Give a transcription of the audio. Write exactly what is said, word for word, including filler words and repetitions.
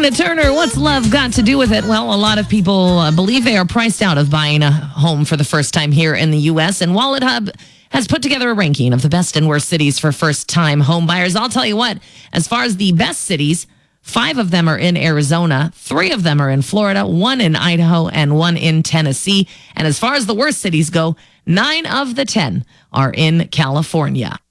Tina Turner, what's love got to do with it? Well, a lot of people uh, believe they are priced out of buying a home for the first time here in the U S. And Wallet Hub has put together a ranking of the best and worst cities for first-time home buyers. I'll tell you what, as far as the best cities, five of them are in Arizona, three of them are in Florida, one in Idaho, and one in Tennessee. And as far as the worst cities go, nine of the ten are in California.